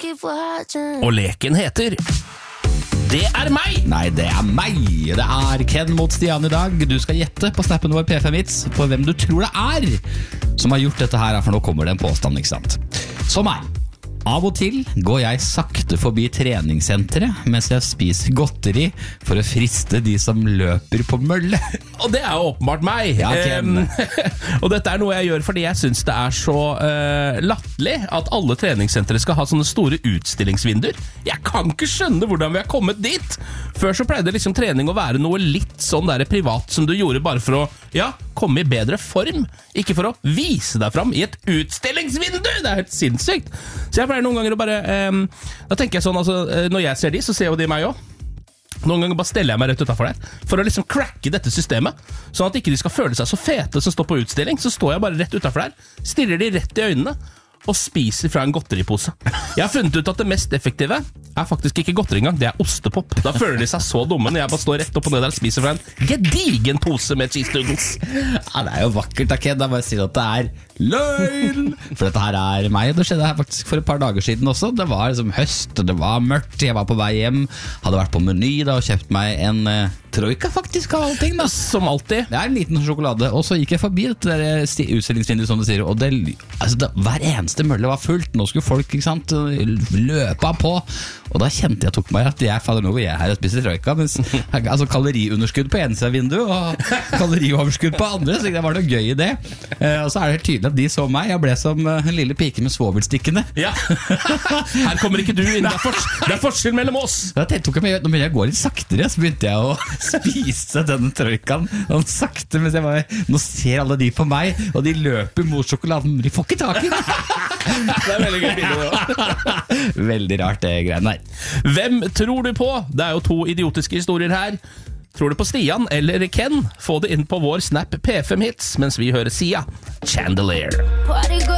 Og leken heter Det er meg! Nei, det er meg. Det er Ken mot Stian i dag. Du skal gjette på snappen vår P5 Hits på hvem du tror det er som har gjort dette her, for nå kommer det en påstand, ikke sant? Som meg. Av og til går jeg sakte forbi treningssenteret mens jeg spiser godteri for å friste de som løper på mølle. Og det er jo åpenbart meg. Ja, Ken. Og dette er noe jeg gjør fordi jeg synes det er så latterlig at alle treningssentre skal ha sånne store utstillingsvinduer. Jeg kan ikke skjønne hvordan vi har kommet dit. Før så pleide liksom trening å være noe litt sånn der privat som du gjorde bare for å komme i bedre form. Ikke for å vise deg fram i et utstillingsvindu. Det er helt sinnssykt. Så jeg pleier noen ganger å bare da tenker jeg sånn, altså, når jeg ser de, så ser jo de meg også. Noen ganger bare steller jeg meg rett utenfor der for å liksom cracke dette systemet, sånn at ikke de skal føle seg så fete som står på utstilling. Så står jeg bare rett utenfor der, stirrer de rett i øynene og spiser fra en godteripose. Jeg har funnet ut at det mest effektive er faktisk ikke godteri engang, det er ostepop. Da føler de seg så dumme når jeg bare står rett opp og ned der og spiser fra en gedigen pose med cheese doodles. Ja, det er jo vakkert, da, Ken. Da bare sier at det er løgn. For dette her er meg. Det skjedde her faktisk for et par dager siden også. Det var liksom høst, det var mørkt. Jeg var på vei hjem, hadde vært på Meny da og kjøpt meg en troika faktisk av allting da. Som alltid. Det er en liten sjokolade. Og så gikk jeg forbi dette der utstillingsvinduet som du sier, og hver eneste mølle var fullt. Nå skulle folk, ikke sant, løpe på. Og da kjente jeg tok meg at jeg faller over jeg her og spiser troika, mens altså kaloriunderskudd på ene siden av vinduet og kalorioverskudd på andre, så det var noe gøy i det. Og så er det helt tydelig at de så meg. Jeg ble som en lille pike med svovelstikkene. Ja. Her kommer ikke du inn. Det er forskjell mellom oss. Da tok jeg meg, nå begynte jeg å gå litt saktere, så begynte jeg å spise denne troikaen sakte, mens jeg bare, nå ser alle de på meg, og de løper mot sjokoladen, de får ikke tak i det. Det er veldig gøy bilde. Veldig rart det greiene der. Hvem tror du på? Det er jo to idiotiske historier her. Tror du på Stian eller Ken? Få det inn på vår Snap P5 Hits mens vi hører Sia Chandelier.